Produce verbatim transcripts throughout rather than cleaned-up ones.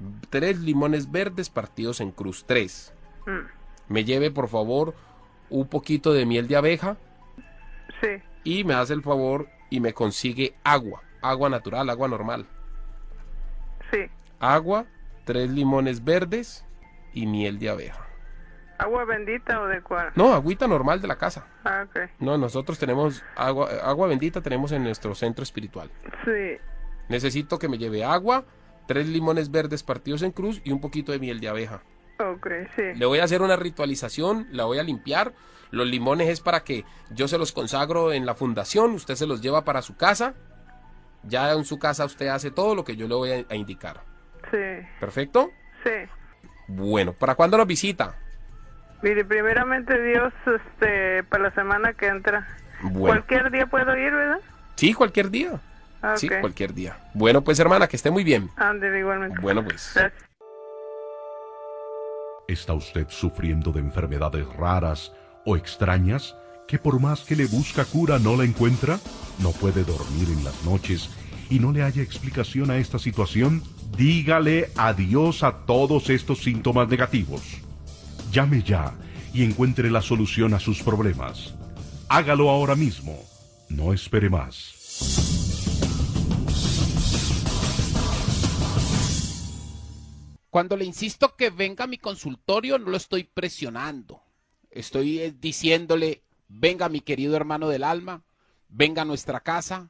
tres limones verdes partidos en cruz, tres. Mm. Me lleve, por favor, un poquito de miel de abeja. Sí. Y me hace el favor y me consigue agua, agua natural, agua normal. Sí. Agua, tres limones verdes y miel de abeja. ¿Agua bendita o de cuál? No, agüita normal de la casa. Ah, ok. No, nosotros tenemos agua, agua bendita tenemos en nuestro centro espiritual. Sí. Necesito que me lleve agua, tres limones verdes partidos en cruz y un poquito de miel de abeja. Ok, sí. Le voy a hacer una ritualización, la voy a limpiar. Los limones es para que yo se los consagro en la fundación, usted se los lleva para su casa. Ya en su casa usted hace todo lo que yo le voy a, a indicar. Sí. ¿Perfecto? Sí. Bueno, ¿para cuándo nos visita? Mire, primeramente Dios, este, para la semana que entra. Bueno. Cualquier día puedo ir, ¿verdad? Sí, cualquier día. Ah, Sí, ok. cualquier día. Bueno, pues hermana, que esté muy bien. Ande, igualmente. Bueno, pues. Gracias. ¿Está usted sufriendo de enfermedades raras o extrañas que por más que le busca cura no la encuentra? ¿No puede dormir en las noches y no le haya explicación a esta situación? Dígale adiós a todos estos síntomas negativos. Llame ya y encuentre la solución a sus problemas. Hágalo ahora mismo. No espere más. Cuando le insisto que venga a mi consultorio, no lo estoy presionando. Estoy eh, diciéndole, venga mi querido hermano del alma, venga a nuestra casa,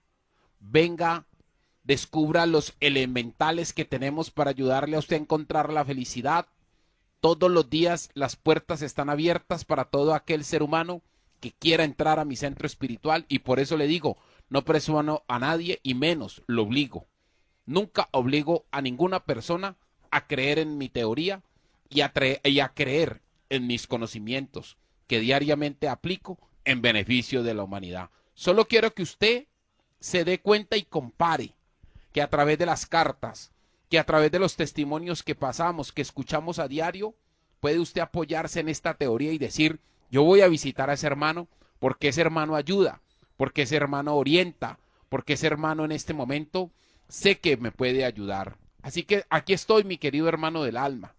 venga, descubra los elementales que tenemos para ayudarle a usted a encontrar la felicidad. Todos los días las puertas están abiertas para todo aquel ser humano que quiera entrar a mi centro espiritual y por eso le digo, no presiono a nadie y menos lo obligo. Nunca obligo a ninguna persona a creer en mi teoría y a, y a creer en mis conocimientos que diariamente aplico en beneficio de la humanidad. Solo quiero que usted se dé cuenta y compare que a través de las cartas, que a través de los testimonios que pasamos, que escuchamos a diario, puede usted apoyarse en esta teoría y decir, yo voy a visitar a ese hermano porque ese hermano ayuda, porque ese hermano orienta, porque ese hermano en este momento sé que me puede ayudar. Así que aquí estoy, mi querido hermano del alma,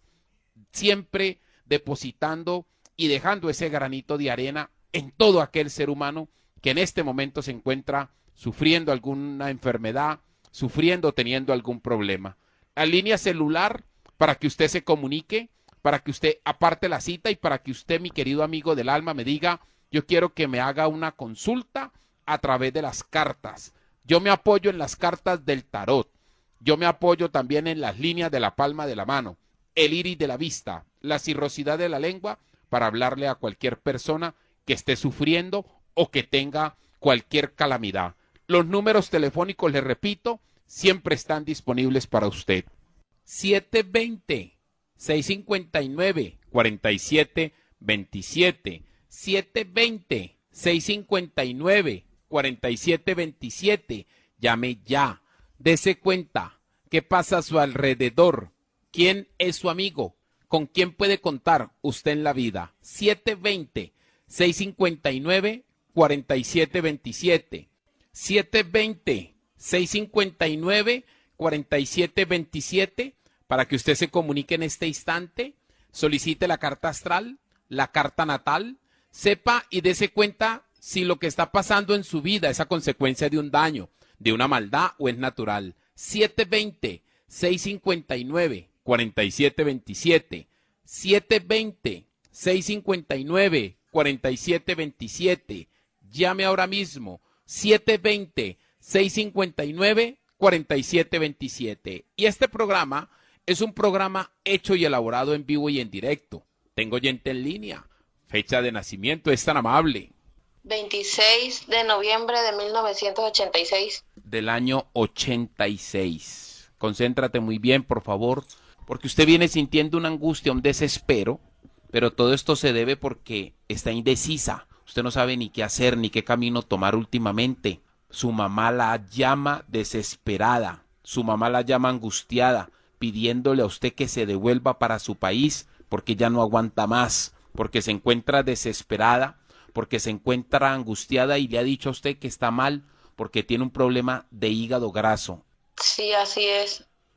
siempre depositando y dejando ese granito de arena en todo aquel ser humano que en este momento se encuentra sufriendo alguna enfermedad, sufriendo, teniendo algún problema. La línea celular para que usted se comunique, para que usted aparte la cita y para que usted, mi querido amigo del alma, me diga, yo quiero que me haga una consulta a través de las cartas. Yo me apoyo en las cartas del tarot. Yo me apoyo también en las líneas de la palma de la mano, el iris de la vista, la cirrosidad de la lengua, para hablarle a cualquier persona que esté sufriendo o que tenga cualquier calamidad. Los números telefónicos, les repito, siempre están disponibles para usted. siete dos cero, seis cinco nueve, cuatro siete dos siete, siete dos cero, seis cinco nueve, cuatro siete dos siete. Llame ya. Dese cuenta qué pasa a su alrededor, quién es su amigo, con quién puede contar usted en la vida. siete dos cero, seis cinco nueve, cuatro siete dos siete, siete dos cero, seis cinco nueve, cuatro siete dos siete, para que usted se comunique en este instante, solicite la carta astral, la carta natal, sepa y dese cuenta si lo que está pasando en su vida es a consecuencia de un daño, de una maldad o es natural. siete dos cero, seis cinco nueve, cuatro siete dos siete, siete dos cero, seis cinco nueve, cuatro siete dos siete. Llame ahora mismo, siete dos cero, seis cinco nueve, cuatro siete dos siete. Y este programa es un programa hecho y elaborado en vivo y en directo. Tengo oyente en línea. Fecha de nacimiento, es tan amable. veintiséis de noviembre de mil novecientos ochenta y seis. Del año ochenta y seis. Concéntrate muy bien, por favor, porque usted viene sintiendo una angustia, un desespero, pero todo esto se debe porque está indecisa. Usted no sabe ni qué hacer, ni qué camino tomar últimamente. Su mamá la llama desesperada, su mamá la llama angustiada, pidiéndole a usted que se devuelva para su país porque ya no aguanta más, porque se encuentra desesperada, porque se encuentra angustiada y le ha dicho a usted que está mal porque tiene un problema de hígado graso. Sí, así es.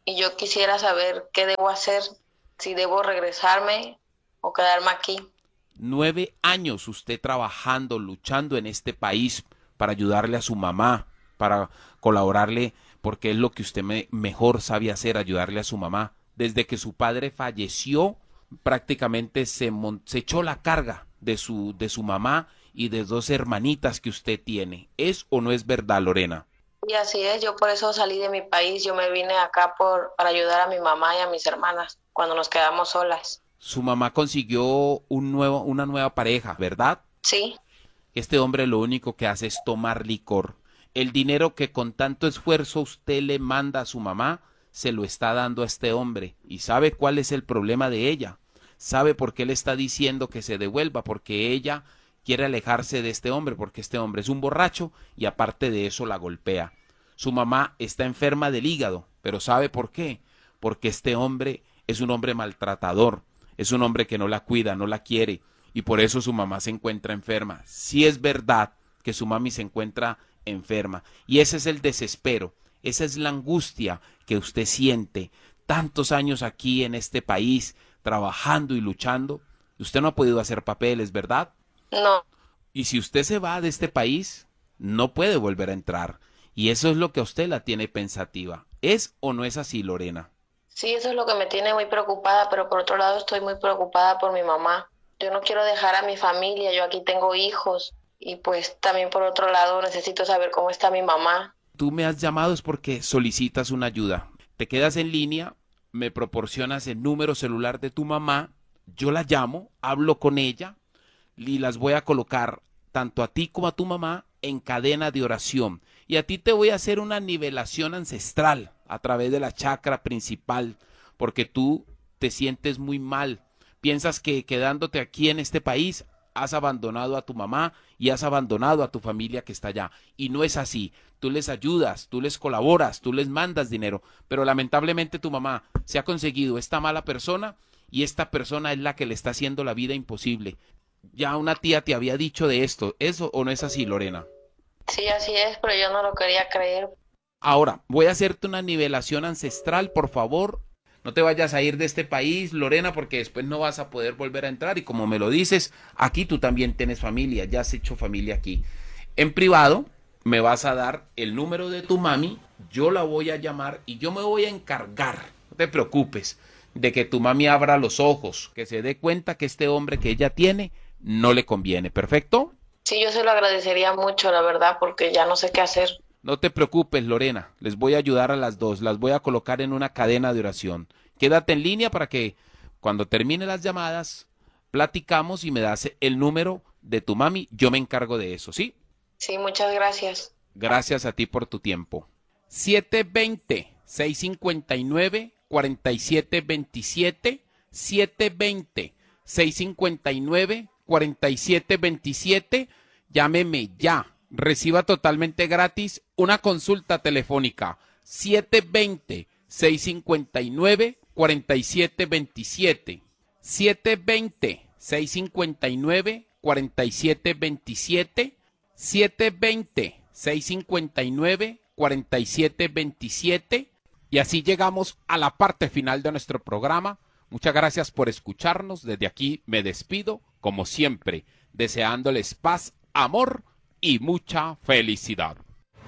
y yo quisiera saber qué debo hacer, si debo regresarme o quedarme aquí. Nueve años usted trabajando, luchando en este país para ayudarle a su mamá, para colaborarle, porque es lo que usted me, mejor sabe hacer, ayudarle a su mamá. Desde que su padre falleció, prácticamente se, se echó la carga de su, de su mamá y de dos hermanitas que usted tiene. ¿Es o no es verdad, Lorena? Y así es, yo por eso salí de mi país, yo me vine acá por, para ayudar a mi mamá y a mis hermanas cuando nos quedamos solas. Su mamá consiguió un nuevo, una nueva pareja, ¿verdad? Sí. Este hombre lo único que hace es tomar licor. El dinero que con tanto esfuerzo usted le manda a su mamá, se lo está dando a este hombre. ¿Y sabe cuál es el problema de ella? ¿Sabe por qué le está diciendo que se devuelva? Porque ella quiere alejarse de este hombre, porque este hombre es un borracho y aparte de eso la golpea. Su mamá está enferma del hígado, pero ¿sabe por qué? Porque este hombre es un hombre maltratador, es un hombre que no la cuida, no la quiere, y por eso su mamá se encuentra enferma. Sí es verdad que su mami se encuentra enferma, y ese es el desespero, esa es la angustia que usted siente. Tantos años aquí en este país, trabajando y luchando, usted no ha podido hacer papeles, ¿verdad? No. Y si usted se va de este país, no puede volver a entrar. Y eso es lo que a usted la tiene pensativa. ¿Es o no es así, Lorena? Sí, eso es lo que me tiene muy preocupada, pero por otro lado estoy muy preocupada por mi mamá. Yo no quiero dejar a mi familia, yo aquí tengo hijos y pues también por otro lado necesito saber cómo está mi mamá. Tú me has llamado es porque solicitas una ayuda. Te quedas en línea, me proporcionas el número celular de tu mamá, yo la llamo, hablo con ella y las voy a colocar tanto a ti como a tu mamá en cadena de oración. Y a ti te voy a hacer una nivelación ancestral a través de la chakra principal, porque tú te sientes muy mal. Piensas que quedándote aquí en este país has abandonado a tu mamá y has abandonado a tu familia que está allá. Y no es así. Tú les ayudas, tú les colaboras, tú les mandas dinero, pero lamentablemente tu mamá se ha conseguido esta mala persona y esta persona es la que le está haciendo la vida imposible. Ya una tía te había dicho de esto. ¿Eso o no es así, Lorena? Sí, así es, pero yo no lo quería creer. Ahora, voy a hacerte una nivelación ancestral, por favor. No te vayas a ir de este país, Lorena, porque después no vas a poder volver a entrar. Y como me lo dices, aquí tú también tienes familia, ya has hecho familia aquí. En privado, me vas a dar el número de tu mami, yo la voy a llamar y yo me voy a encargar, no te preocupes, de que tu mami abra los ojos, que se dé cuenta que este hombre que ella tiene no le conviene. ¿Perfecto? Sí, yo se lo agradecería mucho, la verdad, porque ya no sé qué hacer. No te preocupes, Lorena, les voy a ayudar a las dos, las voy a colocar en una cadena de oración. Quédate en línea para que cuando termine las llamadas, platicamos y me das el número de tu mami, yo me encargo de eso, ¿sí? Sí, muchas gracias. Gracias a ti por tu tiempo. siete dos cero, seis cinco nueve, cuatro siete dos siete, siete dos cero, seis cinco nueve, cuatro siete dos siete, llámeme ya. Reciba totalmente gratis una consulta telefónica siete dos cero, seis cinco nueve, cuatro siete dos siete, siete dos cero, seis cinco nueve, cuatro siete dos siete, siete dos cero, seis cinco nueve, cuatro siete dos siete. Y así llegamos a la parte final de nuestro programa. Muchas gracias por escucharnos. Desde aquí me despido, como siempre, deseándoles paz, amor y mucha felicidad.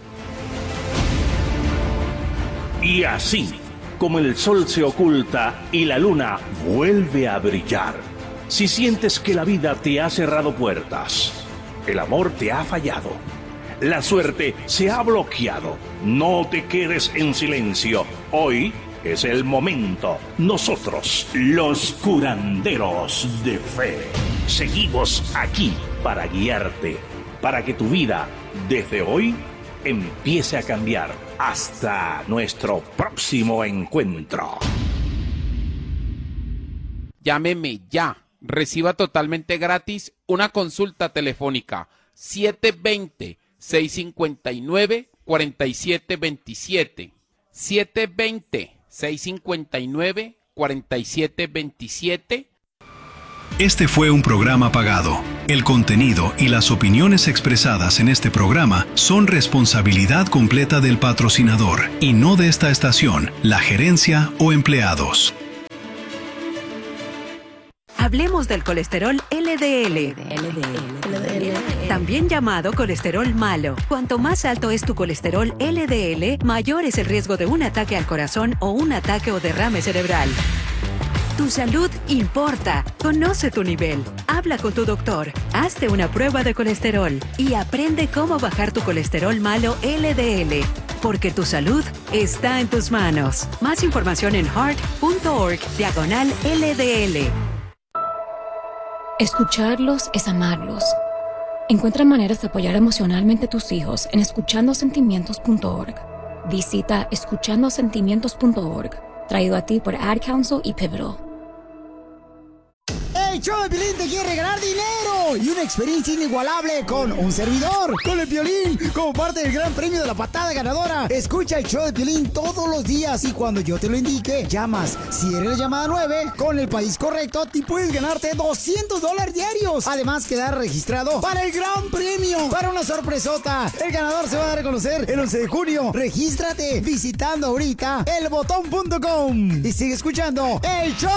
Y así, como el sol se oculta y la luna vuelve a brillar, si sientes que la vida te ha cerrado puertas, el amor te ha fallado, la suerte se ha bloqueado, no te quedes en silencio. Hoy es el momento. Nosotros, los curanderos de fe, seguimos aquí para guiarte, para que tu vida, desde hoy, empiece a cambiar. Hasta nuestro próximo encuentro. Llámeme ya. Reciba totalmente gratis una consulta telefónica siete dos cero, seis cinco nueve, cuatro siete dos siete, siete dos cero, seis cinco nueve, cuatro siete dos siete. Este fue un programa pagado. El contenido y las opiniones expresadas en este programa son responsabilidad completa del patrocinador y no de esta estación, la gerencia o empleados. Hablemos del colesterol L D L, también llamado colesterol malo. Cuanto más alto es tu colesterol L D L, mayor es el riesgo de un ataque al corazón o un ataque o derrame cerebral. Tu salud importa. Conoce tu nivel. Habla con tu doctor. Hazte una prueba de colesterol y aprende cómo bajar tu colesterol malo L D L. Porque tu salud está en tus manos. Más información en heart punto org diagonal L D L. Escucharlos es amarlos. Encuentra maneras de apoyar emocionalmente a tus hijos en escuchando sentimientos punto org. Visita escuchando sentimientos punto org, traído a ti por Ad Council y Pivotal. El show de Piolín te quiere regalar dinero y una experiencia inigualable con un servidor, con el Piolín, como parte del gran premio de la patada ganadora. Escucha el show de Piolín todos los días y cuando yo te lo indique, llamas. Si eres la llamada nueve, con el país correcto, te puedes ganarte doscientos dólares diarios. Además, quedar registrado para el gran premio, para una sorpresota. El ganador se va a dar a conocer el once de junio. Regístrate visitando ahorita el botón punto com y sigue escuchando el show